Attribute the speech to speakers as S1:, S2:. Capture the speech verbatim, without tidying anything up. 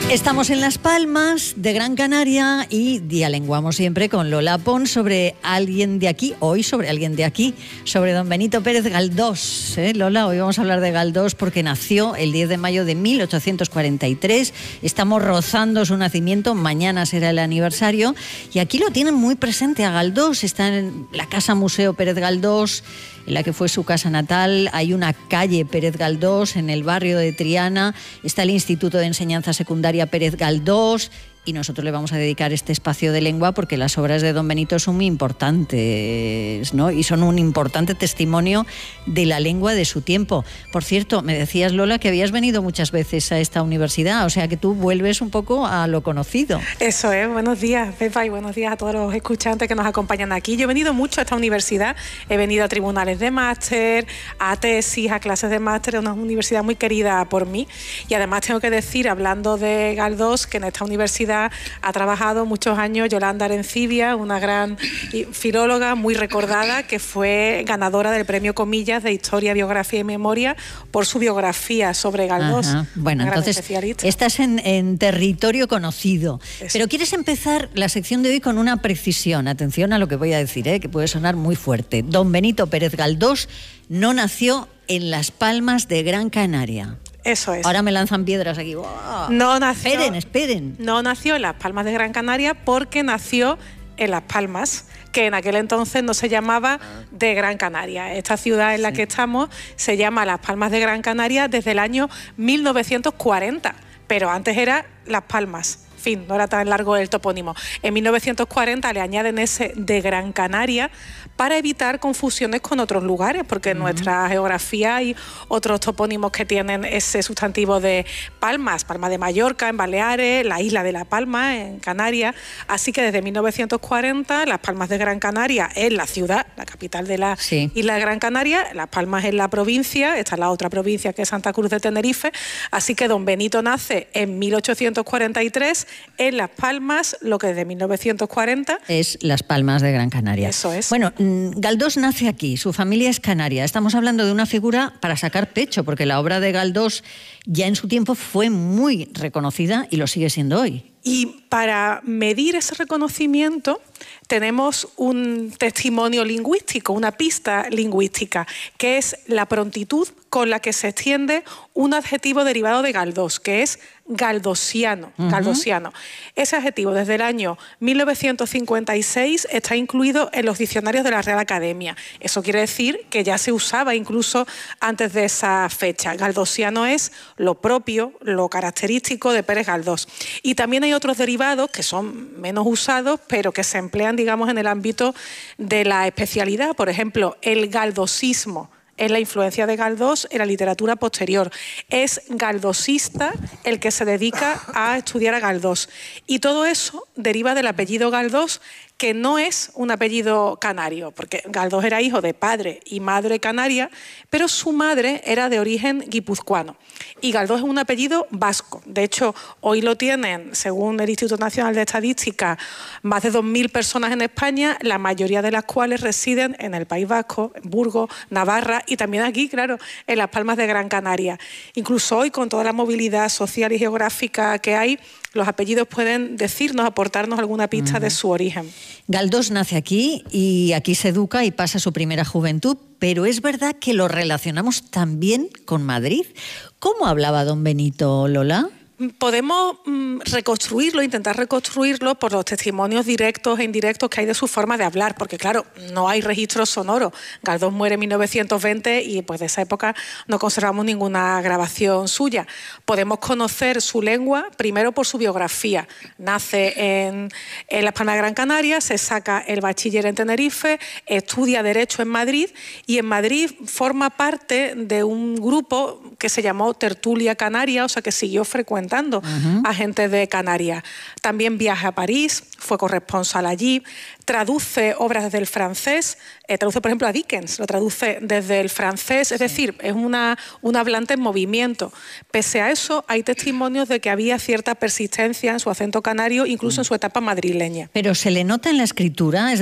S1: Estamos en Las Palmas de Gran Canaria y dialoguamos siempre con Lola Pons sobre alguien de aquí, hoy sobre alguien de aquí, sobre don Benito Pérez Galdós. ¿Eh, Lola? Hoy vamos a hablar de Galdós porque nació el diez de mayo de mil ochocientos cuarenta y tres. Estamos rozando su nacimiento, mañana será el aniversario y aquí lo tienen muy presente a Galdós. Está en la Casa Museo Pérez Galdós, en la que fue su casa natal. Hay una calle Pérez Galdós en el barrio de Triana. Está el Instituto de Enseñanza Secundaria Pérez Galdós. Y nosotros le vamos a dedicar este espacio de lengua porque las obras de don Benito son muy importantes, ¿no? Y son un importante testimonio de la lengua de su tiempo. Por cierto, me decías, Lola, que habías venido muchas veces a esta universidad, o sea que tú vuelves un poco a lo conocido.
S2: Eso es. Buenos días, Pepa, y buenos días a todos los escuchantes que nos acompañan aquí. Yo he venido mucho a esta universidad, he venido a tribunales de máster, a tesis, a clases de máster. Es una universidad muy querida por mí y además tengo que decir, hablando de Galdós, que en esta universidad ha trabajado muchos años Yolanda Arencibia, una gran filóloga muy recordada, que fue ganadora del premio Comillas de Historia, Biografía y Memoria por su biografía sobre Galdós.
S1: Ajá. Bueno, entonces estás en, en territorio conocido. Eso. Pero quieres empezar la sección de hoy con una precisión. Atención a lo que voy a decir, ¿eh? Que puede sonar muy fuerte. Don Benito Pérez Galdós no nació en Las Palmas de Gran Canaria.
S2: Eso es.
S1: Ahora me lanzan piedras aquí. ¡Wow!
S2: No nació,
S1: esperen, esperen.
S2: No nació en Las Palmas de Gran Canaria porque nació en Las Palmas, que en aquel entonces no se llamaba de Gran Canaria. Esta ciudad en la sí. que estamos se llama Las Palmas de Gran Canaria desde el año mil novecientos cuarenta, pero antes era Las Palmas. En fin, no era tan largo el topónimo. En mil novecientos cuarenta le añaden ese de Gran Canaria para evitar confusiones con otros lugares, porque en uh-huh. nuestra geografía hay otros topónimos que tienen ese sustantivo de Palmas, Palma de Mallorca en Baleares, la isla de La Palma en Canarias. Así que desde mil novecientos cuarenta Las Palmas de Gran Canaria es la ciudad, la capital de la sí. isla de Gran Canaria, Las Palmas es la provincia, esta es la otra provincia que es Santa Cruz de Tenerife. Así que don Benito nace en mil ochocientos cuarenta y tres en Las Palmas, lo que desde mil novecientos cuarenta
S1: es Las Palmas de Gran Canaria.
S2: Eso es.
S1: Bueno, Galdós nace aquí, su familia es canaria. Estamos hablando de una figura para sacar pecho, porque la obra de Galdós ya en su tiempo fue muy reconocida y lo sigue siendo hoy.
S2: Y para medir ese reconocimiento tenemos un testimonio lingüístico, una pista lingüística, que es la prontitud con la que se extiende un adjetivo derivado de Galdós, que es galdosiano. Uh-huh. Galdosiano. Ese adjetivo desde el año mil novecientos cincuenta y seis está incluido en los diccionarios de la Real Academia. Eso quiere decir que ya se usaba incluso antes de esa fecha. Galdosiano es lo propio, lo característico de Pérez Galdós. Y también hay otros derivados que son menos usados, pero que se emplean, digamos, en el ámbito de la especialidad. Por ejemplo, el galdosismo es la influencia de Galdós en la literatura posterior. Es galdosista el que se dedica a estudiar a Galdós. Y todo eso deriva del apellido Galdós, que no es un apellido canario, porque Galdós era hijo de padre y madre canaria, pero su madre era de origen guipuzcoano. Y Galdós es un apellido vasco. De hecho, hoy lo tienen, según el Instituto Nacional de Estadística, más de dos mil personas en España, la mayoría de las cuales residen en el País Vasco, en Burgos, Navarra y también aquí, claro, en Las Palmas de Gran Canaria. Incluso hoy, con toda la movilidad social y geográfica que hay, los apellidos pueden decirnos, aportarnos alguna pista uh-huh. de su origen.
S1: Galdós nace aquí y aquí se educa y pasa su primera juventud, pero es verdad que lo relacionamos también con Madrid. ¿Cómo hablaba don Benito, Lola?
S2: Podemos mm, reconstruirlo, intentar reconstruirlo por los testimonios directos e indirectos que hay de su forma de hablar, porque claro, no hay registro sonoro. Galdós muere en mil novecientos veinte y pues de esa época no conservamos ninguna grabación suya. Podemos conocer su lengua primero por su biografía. Nace en, en Las Palmas de Gran Canaria, se saca el bachiller en Tenerife, estudia Derecho en Madrid y en Madrid forma parte de un grupo que se llamó Tertulia Canaria, o sea que siguió frecuentando Uh-huh. a gente de Canarias. También viaja a París, fue corresponsal allí, traduce obras desde el francés, eh, traduce por ejemplo a Dickens, lo traduce desde el francés, es sí. decir, es una, una hablante en movimiento. Pese a eso, hay testimonios de que había cierta persistencia en su acento canario, incluso uh-huh. en su etapa madrileña.
S1: Pero se le nota en la escritura, es